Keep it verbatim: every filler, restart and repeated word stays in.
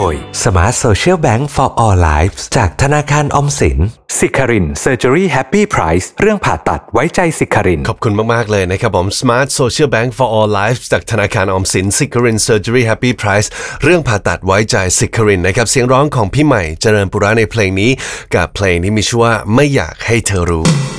ย Smart Social Bank for All Lives จากธนาคารออมสินสิคาริน Surgery Happy Price เรื่องผ่าตัดไว้ใจสิคารินขอบคุณมากๆเลยนะครับผม Smart Social Bank for All Lives จากธนาคารออมสินสิคาริน Surgery Happy Price เรื่องผ่าตัดไว้ใจสิคารินนะครับเสียงร้องของพี่ใหม่เจริญปุระในเพลงนี้กับเพลงที่มีชื่อว่าไม่อยากให้เธอรู้